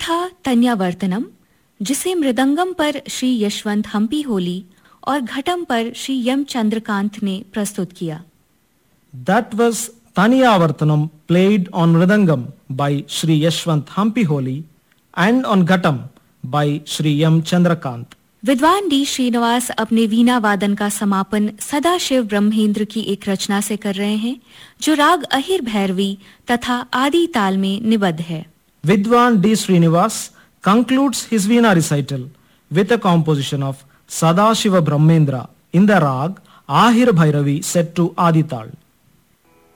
था तन्यावर्तनम, जिसे मृदंगम पर श्री यशवंत हम्पी होली और घटम पर श्री यम चंद्रकांत ने प्रस्तुत किया. That was Taniyavartanam, played on Mridangam by Sri Yashwant Hampi Holi and on Ghatam by Sri M. Chandrakant. विद्वान डी श्रीनिवास अपने वीणा वादन का समापन सदाशिव ब्रह्मेंद्र की एक रचना से कर रहे हैं, जो राग अहिर भैरवी तथा आदि ताल में निबद्ध है. Vidwan D. Srinivas concludes his Veena recital with a composition of Sadashiva Brahmendra in the rag Ahir Bhairavi set to Adi Tal.